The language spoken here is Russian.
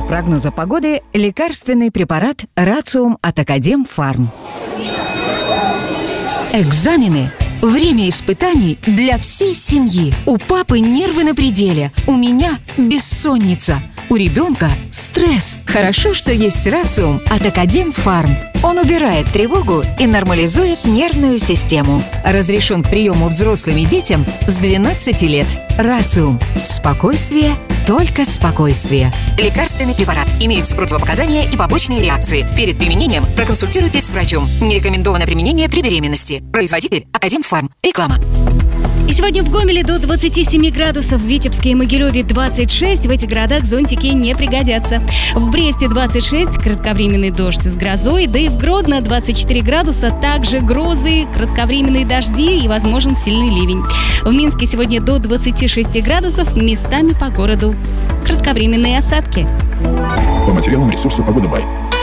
прогноза погоды лекарственный препарат Рациум от Академфарм. Экзамены. Время испытаний для всей семьи. У папы нервы на пределе, у меня бессонница, у ребенка стресс. Хорошо, что есть Рациум от Академфарм. Он убирает тревогу и нормализует нервную систему. Разрешен к приему взрослым и детям с 12 лет. Рациум. Спокойствие, только спокойствие. Лекарственный препарат. Имеются противопоказания и побочные реакции. Перед применением проконсультируйтесь с врачом. Не рекомендовано применение при беременности. Производитель Академфарм. Реклама. И сегодня в Гомеле до 27 градусов, в Витебске и Могилеве 26. В этих городах зонтики не пригодятся. В Бресте 26, кратковременный дождь с грозой. Да и в Гродно 24 градуса, также грозы, кратковременные дожди и возможен сильный ливень. В Минске сегодня до 26 градусов, местами по городу кратковременные осадки. По материалам ресурса «Погода Бай».